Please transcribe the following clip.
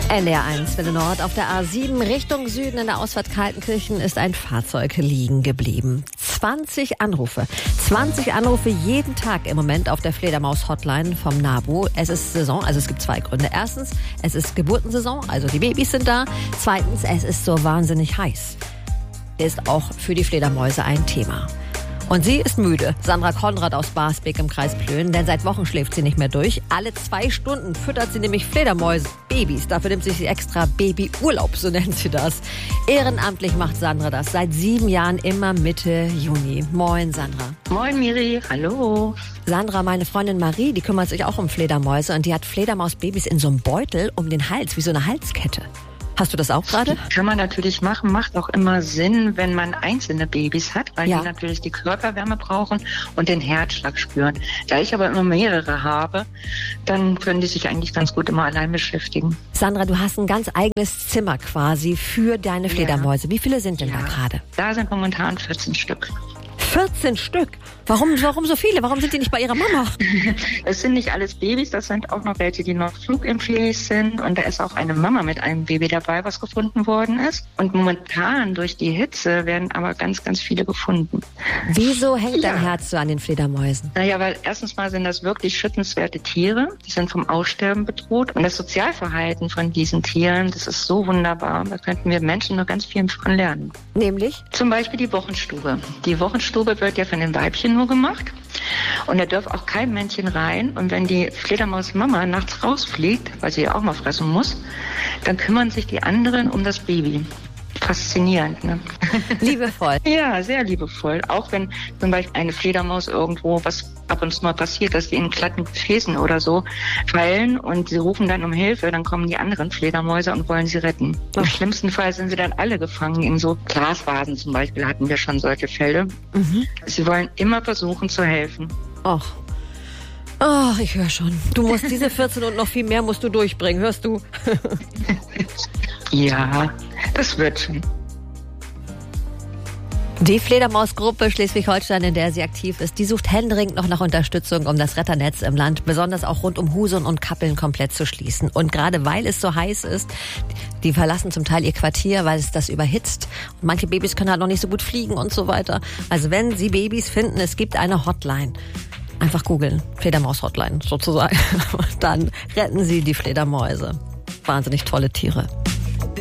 NDR1 Welle Nord auf der A7 Richtung Süden in der Ausfahrt Kaltenkirchen ist ein Fahrzeug liegen geblieben. 20 Anrufe jeden Tag im Moment auf der Fledermaus-Hotline vom NABU. Es ist Saison, also es gibt zwei Gründe. Erstens, es ist Geburtensaison, also die Babys sind da. Zweitens, es ist so wahnsinnig heiß. Ist auch für die Fledermäuse ein Thema. Und sie ist müde. Sandra Konrad aus Barsbek im Kreis Plön, denn seit Wochen schläft sie nicht mehr durch. Alle 2 Stunden füttert sie nämlich Fledermäuse-Babys. Dafür nimmt sie extra Babyurlaub, so nennt sie das. Ehrenamtlich macht Sandra das seit 7 Jahren immer Mitte Juni. Moin, Sandra. Moin, Miri. Hallo. Sandra, meine Freundin Marie, die kümmert sich auch um Fledermäuse und die hat Fledermausbabys in so einem Beutel um den Hals, wie so eine Halskette. Hast du das auch gerade? Kann man natürlich machen, macht auch immer Sinn, wenn man einzelne Babys hat, weil die natürlich die Körperwärme brauchen und den Herzschlag spüren. Da ich aber immer mehrere habe, dann können die sich eigentlich ganz gut immer allein beschäftigen. Sandra, du hast ein ganz eigenes Zimmer quasi für deine Fledermäuse. Wie viele sind denn da gerade? Da sind momentan 14 Stück. 14 Stück? Warum so viele? Warum sind die nicht bei ihrer Mama? Es sind nicht alles Babys, das sind auch noch welche, die noch flugunfähig sind. Und da ist auch eine Mama mit einem Baby dabei, was gefunden worden ist. Und momentan durch die Hitze werden aber ganz, ganz viele gefunden. Wieso hängt dein Herz so an den Fledermäusen? Naja, weil erstens mal sind das wirklich schützenswerte Tiere. Die sind vom Aussterben bedroht. Und das Sozialverhalten von diesen Tieren, das ist so wunderbar. Da könnten wir Menschen noch ganz viel von lernen. Nämlich? Zum Beispiel die Wochenstube. Die Wochenstube wird ja von den Weibchen nur gemacht und da darf auch kein Männchen rein. Und wenn die Fledermausmama nachts rausfliegt, weil sie ja auch mal fressen muss, dann kümmern sich die anderen um das Baby. Faszinierend, ne? Liebevoll. Ja, sehr liebevoll. Auch wenn zum Beispiel eine Fledermaus irgendwo, was ab und zu mal passiert, dass die in glatten Gefäßen oder so fallen und sie rufen dann um Hilfe, dann kommen die anderen Fledermäuse und wollen sie retten. Im schlimmsten Fall sind sie dann alle gefangen. In so Glasvasen zum Beispiel hatten wir schon solche Fälle. Sie wollen immer versuchen zu helfen. Ach, ich höre schon. Du musst diese 14 und noch viel mehr musst du durchbringen, hörst du? Ja, das wird schon. Die Fledermausgruppe Schleswig-Holstein, in der sie aktiv ist, die sucht händeringend noch nach Unterstützung, um das Retternetz im Land, besonders auch rund um Husum und Kappeln, komplett zu schließen. Und gerade weil es so heiß ist, die verlassen zum Teil ihr Quartier, weil es das überhitzt. Und manche Babys können halt noch nicht so gut fliegen und so weiter. Also wenn Sie Babys finden, es gibt eine Hotline. Einfach googeln, Fledermaus-Hotline sozusagen. Dann retten Sie die Fledermäuse. Wahnsinnig tolle Tiere.